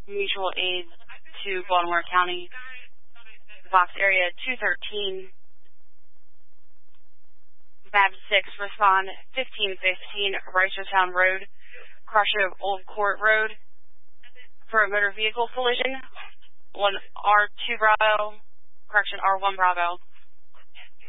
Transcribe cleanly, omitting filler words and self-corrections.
mutual aid to Baltimore County, box area 213. BAB 6, respond 1515 Reisterstown Road, crossing of Old Court Road for a motor vehicle collision. R1 Bravo.